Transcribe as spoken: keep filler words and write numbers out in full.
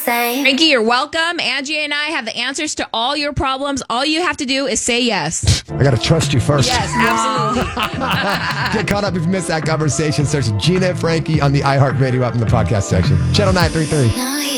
same. Frankie, you're welcome. Angie and I have the answers to all your problems. All you have to do is say yes. I got to trust you first. Yes, absolutely. Get caught up if you missed that conversation. Search Gina and Frankie on the iHeartRadio app in the podcast section. Channel nine three three.